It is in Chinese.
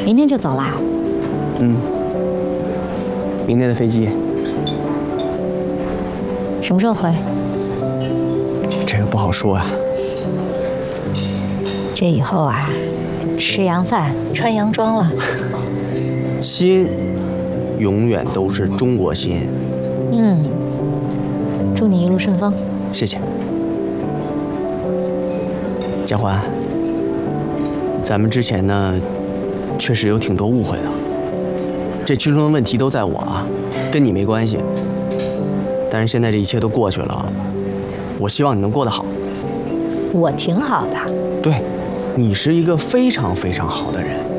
明天就走啦？ 嗯，明天的飞机。 什么时候回？ 这个不好说啊。 这以后啊，就吃洋饭，穿洋装了。 心永远都是中国心。 嗯，祝你一路顺风。 谢谢。佳欢，咱们之前呢，确实有挺多误会的。这其中的问题都在我啊，跟你没关系。但是现在这一切都过去了，我希望你能过得好。 我挺好的。 对，你是一个非常非常好的人。